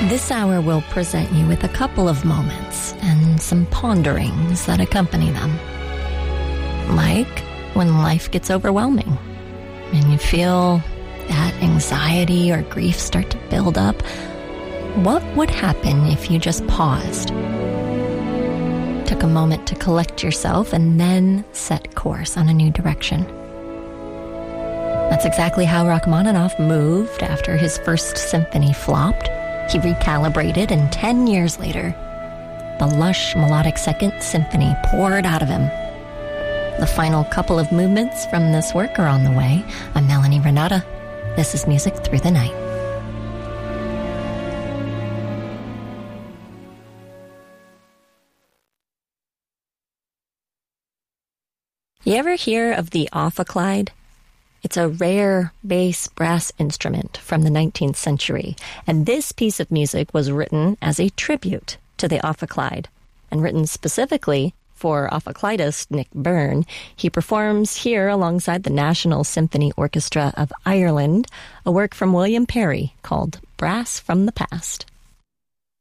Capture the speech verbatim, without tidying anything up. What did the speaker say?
This hour will present you with a couple of moments and some ponderings that accompany them. Like when life gets overwhelming and you feel that anxiety or grief start to build up. What would happen if you just paused, took a moment to collect yourself, and then set course on a new direction? That's exactly how Rachmaninoff moved after his first symphony flopped. He recalibrated, and ten years later, the lush melodic Second Symphony poured out of him. The final couple of movements from this work are on the way. I'm Melanie Renata. This is Music Through the Night. You ever hear of the ophicleide? It's a rare bass brass instrument from the nineteenth century, and this piece of music was written as a tribute to the ophicleide, and written specifically for ophicleidist Nick Byrne. He performs here alongside the National Symphony Orchestra of Ireland, a work from William Perry called Brass from the Past.